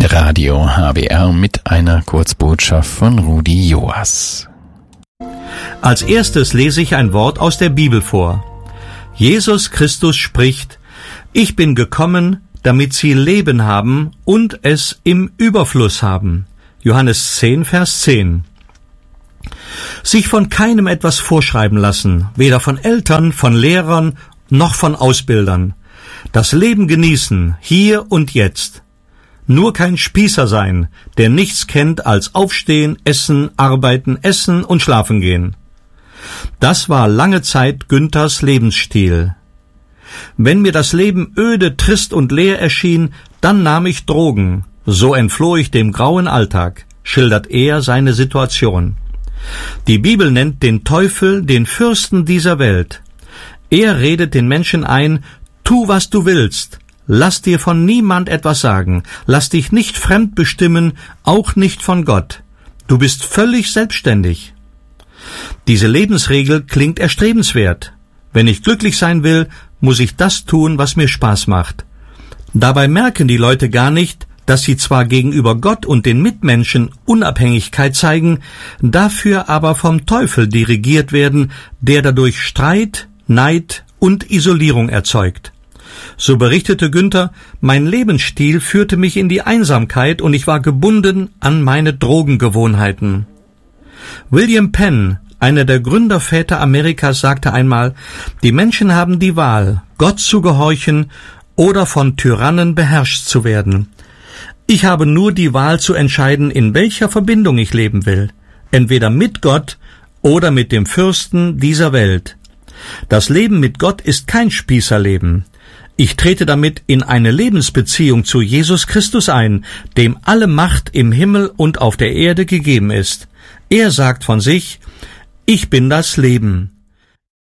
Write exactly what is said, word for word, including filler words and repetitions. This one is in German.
Radio H B R mit einer Kurzbotschaft von Rudi Joas. Als erstes lese ich ein Wort aus der Bibel vor. Jesus Christus spricht: Ich bin gekommen, damit sie Leben haben und es im Überfluss haben. Johannes zehn, Vers zehn. Sich von keinem etwas vorschreiben lassen, weder von Eltern, von Lehrern, noch von Ausbildern. Das Leben genießen, hier und jetzt. Nur kein Spießer sein, der nichts kennt als Aufstehen, Essen, Arbeiten, Essen und Schlafen gehen. Das war lange Zeit Günthers Lebensstil. Wenn mir das Leben öde, trist und leer erschien, dann nahm ich Drogen. So entfloh ich dem grauen Alltag, schildert er seine Situation. Die Bibel nennt den Teufel den Fürsten dieser Welt. Er redet den Menschen ein: Tu, was du willst. Lass dir von niemand etwas sagen. Lass dich nicht fremd bestimmen, auch nicht von Gott. Du bist völlig selbstständig. Diese Lebensregel klingt erstrebenswert. Wenn ich glücklich sein will, muss ich das tun, was mir Spaß macht. Dabei merken die Leute gar nicht, dass sie zwar gegenüber Gott und den Mitmenschen Unabhängigkeit zeigen, dafür aber vom Teufel dirigiert werden, der dadurch Streit, Neid und Isolierung erzeugt. So berichtete Günther: Mein Lebensstil führte mich in die Einsamkeit und ich war gebunden an meine Drogengewohnheiten. William Penn, einer der Gründerväter Amerikas, sagte einmal: Die Menschen haben die Wahl, Gott zu gehorchen oder von Tyrannen beherrscht zu werden. Ich habe nur die Wahl zu entscheiden, in welcher Verbindung ich leben will, entweder mit Gott oder mit dem Fürsten dieser Welt. Das Leben mit Gott ist kein Spießerleben. Ich trete damit in eine Lebensbeziehung zu Jesus Christus ein, dem alle Macht im Himmel und auf der Erde gegeben ist. Er sagt von sich: Ich bin das Leben.